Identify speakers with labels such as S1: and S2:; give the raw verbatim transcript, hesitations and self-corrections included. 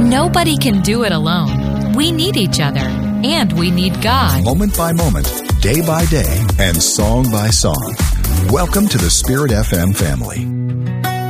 S1: Nobody can do it alone. We need each other, and we need God.
S2: Moment by moment, day by day, and song by song. Welcome to the Spirit F M family.